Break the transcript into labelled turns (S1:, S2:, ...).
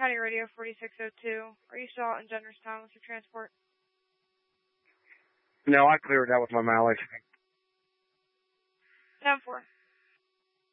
S1: County Radio 4602. Are you still out in Jennerstown with your transport?
S2: No, I cleared that with my mileage.
S1: 10-4.